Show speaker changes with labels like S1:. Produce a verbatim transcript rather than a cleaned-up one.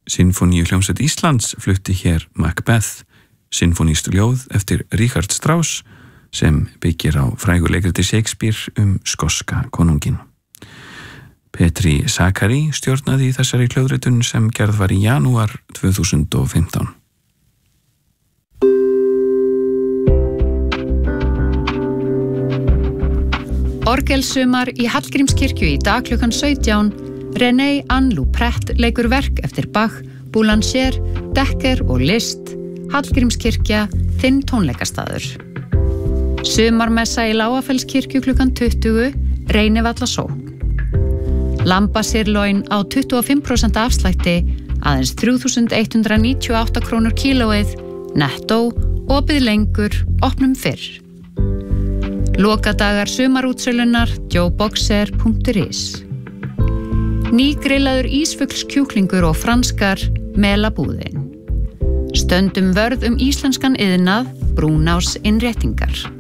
S1: Sinfóníuhljómsveit Íslands flutti hér Macbeth, sinfónískt ljóð eftir Richard Strauss sem byggir á frægu leikriti Shakespeare um skoska konunginn. Petri Sakari stjórnaði í þessari hljóðritun sem gerð var í janúar tvö þúsund og fimmtán.
S2: Orgelsumar í Hallgrímskirkju í dag klukkan sautján. René Anne Luprett leikur verk eftir Bach, Boulanger, Dekker og Liszt. Hallgrímskirkja, þinn tónleikastaður. Sumarmessa í Lágafellskirkju klukkan tuttugu, Reynivallasókn. Lambasirloin á tuttugu og fimm prósent afslætti, aðeins þrjú þúsund hundrað níutíu og átta krónur kílóið, nettó, opið lengur, opnum fyrr. Lokadagar sumarútsölunar, joeboxer punktur is. Nýgrillaður ísfuglskjúklingur og franskar melabúðin. Stöndum vörð um íslenskan iðnað, Brúnás innréttingar.